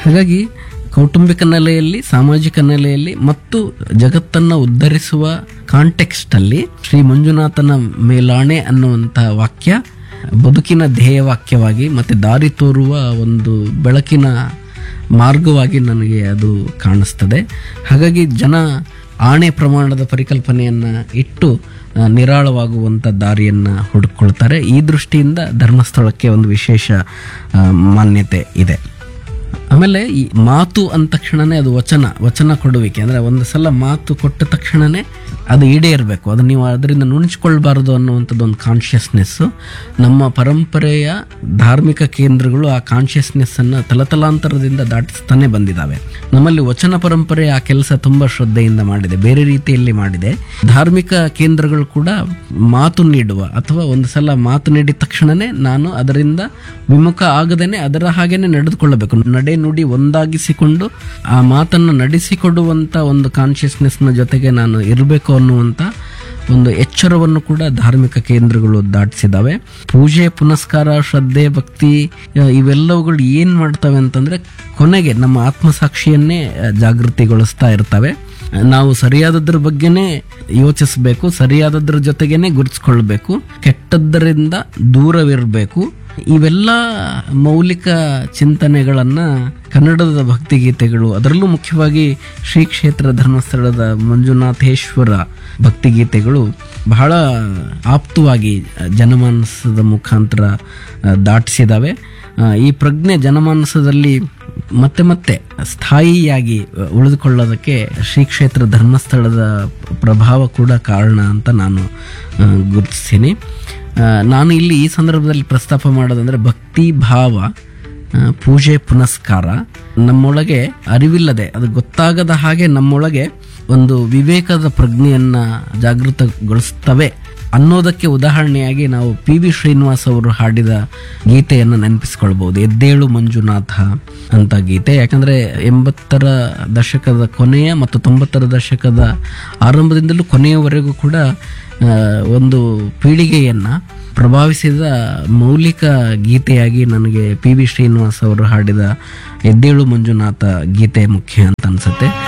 ಹಾಗಾಗಿ ಕೌಟುಂಬಿಕ ನೆಲೆಯಲ್ಲಿ, ಸಾಮಾಜಿಕ ನೆಲೆಯಲ್ಲಿ ಮತ್ತು ಜಗತ್ತನ್ನು ಉದ್ಧರಿಸುವ ಕಾಂಟೆಕ್ಸ್ಟ್ ಅಲ್ಲಿ ಶ್ರೀ ಮಂಜುನಾಥನ ಮೇಲಾಣೆ ಅನ್ನುವಂತಹ ವಾಕ್ಯ ಬದುಕಿನ ಧ್ಯೇಯವಾಕ್ಯವಾಗಿ ಮತ್ತೆ ದಾರಿ ತೋರುವ ಒಂದು ಬೆಳಕಿನ ಮಾರ್ಗವಾಗಿ ನನಗೆ ಅದು ಕಾಣಿಸ್ತದೆ. ಹಾಗಾಗಿ ಜನ ಆಣೆ ಪ್ರಮಾಣದ ಪರಿಕಲ್ಪನೆಯನ್ನ ಇಟ್ಟು ನಿರಾಳವಾಗುವಂಥ ದಾರಿಯನ್ನ ಹುಡುಕೊಳ್ತಾರೆ. ಈ ದೃಷ್ಟಿಯಿಂದ ಧರ್ಮಸ್ಥಳಕ್ಕೆ ಒಂದು ವಿಶೇಷ ಮಾನ್ಯತೆ ಇದೆ. ಆಮೇಲೆ ಈ ಮಾತು ಅಂದ ತಕ್ಷಣನೇ ಅದು ವಚನ ಕೊಡುವಿಕೆ, ಅಂದ್ರೆ ಒಂದು ಸಲ ಮಾತು ಕೊಟ್ಟ ತಕ್ಷಣನೇ ಅದು ಈಡೇರಬೇಕು, ಅದು ನೀವು ಅದರಿಂದ ನುಣಿಸ್ಕೊಳ್ಬಾರದು ಅನ್ನುವಂಥದ್ದು ಒಂದು ಕಾನ್ಷಿಯಸ್ನೆಸ್. ನಮ್ಮ ಪರಂಪರೆಯ ಧಾರ್ಮಿಕ ಕೇಂದ್ರಗಳು ಆ ಕಾನ್ಷಿಯಸ್ನೆಸ್ ಅನ್ನ ತಲತಲಾಂತರದಿಂದ ದಾಟಿಸ್ತಾನೆ ಬಂದಿದ್ದಾವೆ. ನಮ್ಮಲ್ಲಿ ವಚನ ಪರಂಪರೆ ಆ ಕೆಲಸ ತುಂಬಾ ಶ್ರದ್ಧೆಯಿಂದ ಮಾಡಿದೆ, ಬೇರೆ ರೀತಿಯಲ್ಲಿ ಮಾಡಿದೆ. ಧಾರ್ಮಿಕ ಕೇಂದ್ರಗಳು ಕೂಡ ಮಾತು ನೀಡುವ ಅಥವಾ ಒಂದು ಸಲ ಮಾತು ನೀಡಿದ ತಕ್ಷಣನೇ ನಾನು ಅದರಿಂದ ವಿಮುಖ ಆಗದೇನೆ ಅದರ ಹಾಗೇನೆ ನಡೆದುಕೊಳ್ಳಬೇಕು, ನಡೆ ನುಡಿ ಒಂದಾಗಿಸಿಕೊಂಡು ಆ ಮಾತನ್ನು ನಡೆಸಿಕೊಡುವಂತ ಒಂದು ಕಾನ್ಷಿಯಸ್ನೆಸ್ ನ ಜೊತೆಗೆ ನಾನು ಇರಬೇಕು ಅನ್ನುವಂತ ಒಂದು ಎಚ್ಚರವನ್ನು ಕೂಡ ಧಾರ್ಮಿಕ ಕೇಂದ್ರಗಳು ದಾಟಿಸಿದಾವೆ. ಪೂಜೆ, ಪುನಸ್ಕಾರ, ಶ್ರದ್ಧೆ, ಭಕ್ತಿ ಇವೆಲ್ಲವುಗಳು ಏನ್ ಮಾಡ್ತವೆ ಅಂತಂದ್ರೆ ಕೊನೆಗೆ ನಮ್ಮ ಆತ್ಮಸಾಕ್ಷಿಯನ್ನೇ ಜಾಗೃತಿಗೊಳಿಸ್ತಾ ಇರ್ತವೆ. ನಾವು ಸರಿಯಾದದ್ರ ಬಗ್ಗೆನೇ ಯೋಚಿಸಬೇಕು, ಸರಿಯಾದದ್ರ ಜೊತೆಗೇನೆ ಗುರುತಿಸ್ಕೊಳ್ಬೇಕು, ಕೆಟ್ಟದ್ದರಿಂದ ದೂರವಿರಬೇಕು. ಇವೆಲ್ಲ ಮೌಲಿಕ ಚಿಂತನೆಗಳನ್ನ ಕನ್ನಡದ ಭಕ್ತಿಗೀತೆಗಳು, ಅದರಲ್ಲೂ ಮುಖ್ಯವಾಗಿ ಶ್ರೀ ಕ್ಷೇತ್ರ ಧರ್ಮಸ್ಥಳದ ಮಂಜುನಾಥೇಶ್ವರ ಭಕ್ತಿಗೀತೆಗಳು ಬಹಳ ಆಪ್ತವಾಗಿ ಜನಮಾನಸದ ಮುಖಾಂತರ ದಾಟಿಸಿದಾವೆ. ಈ ಪ್ರಜ್ಞೆ ಜನಮಾನಸದಲ್ಲಿ ಮತ್ತೆ ಮತ್ತೆ ಸ್ಥಾಯಿಯಾಗಿ ಉಳಿದುಕೊಳ್ಳೋದಕ್ಕೆ ಶ್ರೀ ಕ್ಷೇತ್ರ ಧರ್ಮಸ್ಥಳದ ಪ್ರಭಾವ ಕೂಡ ಕಾರಣ ಅಂತ ನಾನು ಗುರುತಿಸ್ತೀನಿ. ನಾನು ಇಲ್ಲಿ ಈ ಸಂದರ್ಭದಲ್ಲಿ ಪ್ರಸ್ತಾಪ ಮಾಡೋದಂದ್ರೆ ಭಕ್ತಿ ಭಾವ, ಪೂಜೆ, ಪುನಸ್ಕಾರ ನಮ್ಮೊಳಗೆ ಅರಿವಿಲ್ಲದೆ, ಅದು ಗೊತ್ತಾಗದ ಹಾಗೆ ನಮ್ಮೊಳಗೆ ಒಂದು ವಿವೇಕದ ಪ್ರಜ್ಞೆಯನ್ನ ಜಾಗೃತಗೊಳಿಸ್ತವೆ ಅನ್ನೋದಕ್ಕೆ ಉದಾಹರಣೆಯಾಗಿ ನಾವು ಪಿ.ವಿ. ಶ್ರೀನಿವಾಸ್ ಅವರು ಹಾಡಿದ ಗೀತೆಯನ್ನು ನೆನಪಿಸ್ಕೊಳ್ಬಹುದು, ಎದ್ದೇಳು ಮಂಜುನಾಥ ಅಂತ ಗೀತೆ. ಯಾಕಂದ್ರೆ 80ರ ದಶಕದ ಕೊನೆಯ ಮತ್ತು 90ರ ದಶಕದ ಆರಂಭದಿಂದಲೂ ಕೊನೆಯವರೆಗೂ ಕೂಡ ಒಂದು ಪೀಳಿಗೆಯನ್ನ ಪ್ರಭಾವಿಸಿದ ಮೌಲಿಕ ಗೀತೆಯಾಗಿ ನನಗೆ ಪಿ.ವಿ. ಶ್ರೀನಿವಾಸ್ ಅವರು ಹಾಡಿದ ಎದ್ದೇಳು ಮಂಜುನಾಥ ಗೀತೆ ಮುಖ್ಯ ಅಂತ ಅನ್ಸುತ್ತೆ.